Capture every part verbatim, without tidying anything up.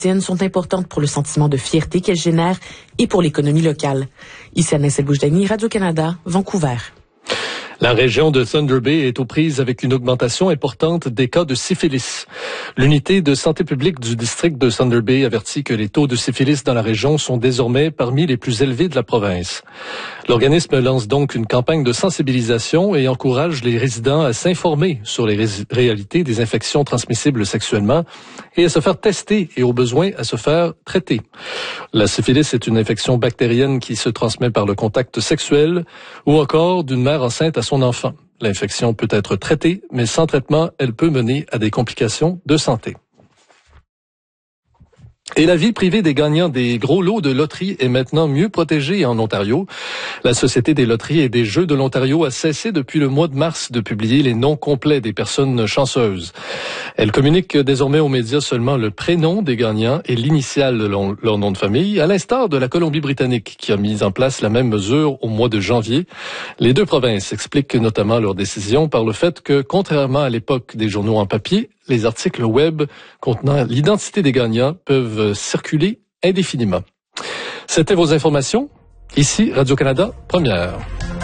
sont importantes pour le sentiment de fierté qu'elles génèrent et pour l'économie locale. Ici Annès El-Boujdani, Radio-Canada, Vancouver. La région de Thunder Bay est aux prises avec une augmentation importante des cas de syphilis. L'unité de santé publique du district de Thunder Bay avertit que les taux de syphilis dans la région sont désormais parmi les plus élevés de la province. L'organisme lance donc une campagne de sensibilisation et encourage les résidents à s'informer sur les ré- réalités des infections transmissibles sexuellement et à se faire tester et au besoin à se faire traiter. La syphilis est une infection bactérienne qui se transmet par le contact sexuel ou encore d'une mère enceinte à son enfant. L'infection peut être traitée, mais sans traitement, elle peut mener à des complications de santé. Et la vie privée des gagnants des gros lots de loterie est maintenant mieux protégée en Ontario. La Société des loteries et des jeux de l'Ontario a cessé depuis le mois de mars de publier les noms complets des personnes chanceuses. Elle communique désormais aux médias seulement le prénom des gagnants et l'initiale de leur nom de famille, à l'instar de la Colombie-Britannique qui a mis en place la même mesure au mois de janvier. Les deux provinces expliquent notamment leur décision par le fait que, contrairement à l'époque des journaux en papier, les articles web contenant l'identité des gagnants peuvent circuler indéfiniment. C'était vos informations. Ici, Radio-Canada, première.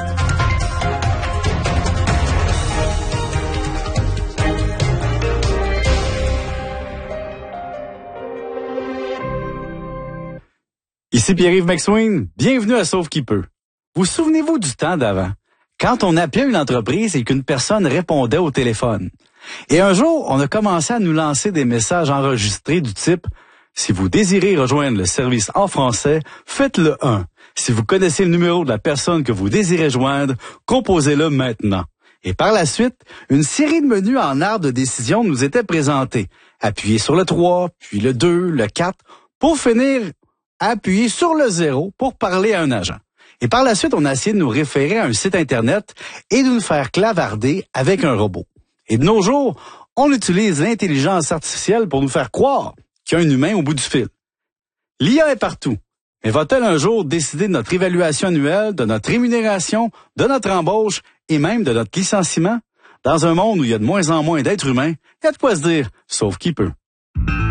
Ici Pierre-Yves McSween, bienvenue à Sauve qui peut. Vous souvenez-vous du temps d'avant? Quand on appelait une entreprise et qu'une personne répondait au téléphone. Et un jour, on a commencé à nous lancer des messages enregistrés du type « Si vous désirez rejoindre le service en français, faites le un. Si vous connaissez le numéro de la personne que vous désirez joindre, composez-le maintenant. » Et par la suite, une série de menus en arbre de décision nous était présentés. Appuyez sur le trois, puis le deux, le quatre, pour finir, appuyez sur le zéro pour parler à un agent. Et par la suite, on a essayé de nous référer à un site Internet et de nous faire clavarder avec un robot. Et de nos jours, on utilise l'intelligence artificielle pour nous faire croire qu'il y a un humain au bout du fil. L'I A est partout, mais va-t-elle un jour décider de notre évaluation annuelle, de notre rémunération, de notre embauche et même de notre licenciement? Dans un monde où il y a de moins en moins d'êtres humains, il y a de quoi se dire, sauf qui peut.